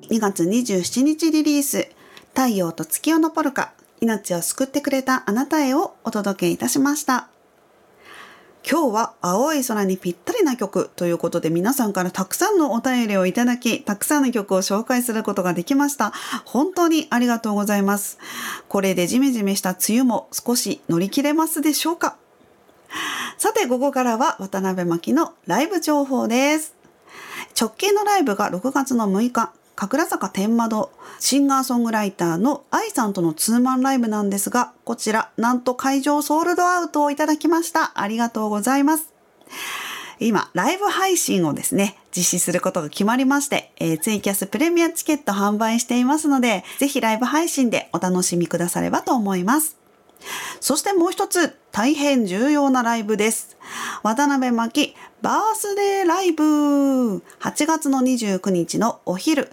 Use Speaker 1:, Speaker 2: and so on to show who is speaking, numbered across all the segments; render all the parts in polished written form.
Speaker 1: 2月27日リリース、太陽と月夜のポルカ、命を救ってくれたあなたへをお届けいたしました。今日は青い空にぴったりな曲ということで、皆さんからたくさんのお便りをいただき、たくさんの曲を紹介することができました。本当にありがとうございます。これでジメジメした梅雨も少し乗り切れますでしょうか。さて、ここからは渡辺真希のライブ情報です。直近のライブが6月の6日、神楽坂天窓、シンガーソングライターの愛さんとのツーマンライブなんですが、こちらなんと会場ソールドアウトをいただきました。ありがとうございます。今ライブ配信をですね実施することが決まりまして、ツイキャスプレミアチケット販売していますので、ぜひライブ配信でお楽しみくださればと思います。そしてもう一つ大変重要なライブです。渡辺真希バースデーライブ、8月の29日のお昼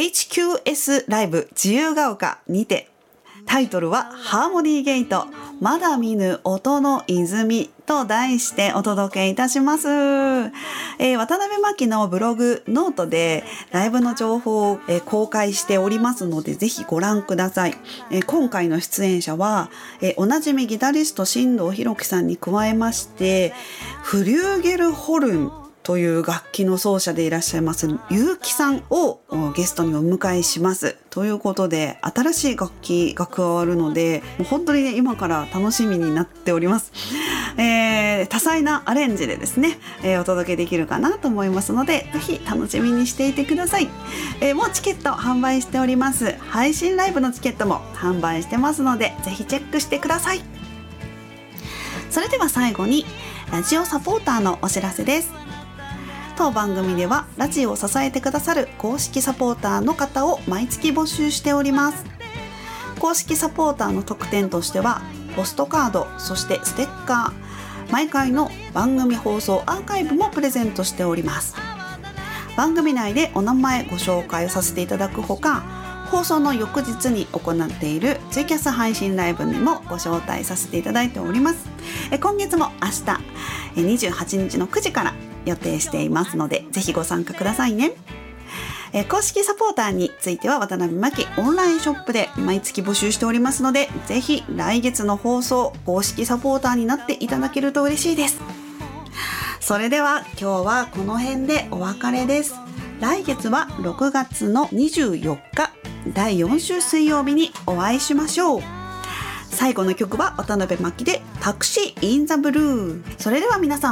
Speaker 1: HQS ライブ自由が丘にて、タイトルはハーモニーゲートまだ見ぬ音の泉と題してお届けいたします。渡辺真希のブログノートでライブの情報を公開しておりますので、ぜひご覧ください。今回の出演者はおなじみギタリスト新藤博樹さんに加えまして、フリューゲルホルンという楽器の奏者でいらっしゃいます結城さんをゲストにお迎えしますということで、新しい楽器が加わるので、もう本当にね今から楽しみになっております。多彩なアレンジでですね、お届けできるかなと思いますので、ぜひ楽しみにしていてください。もうチケット販売しております。配信ライブのチケットも販売してますので、ぜひチェックしてください。それでは最後にラジオサポーターのお知らせです。当番組ではラジオを支えてくださる公式サポーターの方を毎月募集しております。公式サポーターの特典としてはポストカード、そしてステッカー、毎回の番組放送アーカイブもプレゼントしております。番組内でお名前ご紹介をさせていただくほか、放送の翌日に行っているツイキャス配信ライブにもご招待させていただいております。今月も明日28日の9時から予定していますので、ぜひご参加くださいね。公式サポーターについては渡辺真希オンラインショップで毎月募集しておりますので、ぜひ来月の放送公式サポーターになっていただけると嬉しいです。それでは今日はこの辺でお別れです。来月は6月の24日第4週水曜日にお会いしましょう。最後の曲は渡辺真希でタクシーインザブルー。それでは皆さん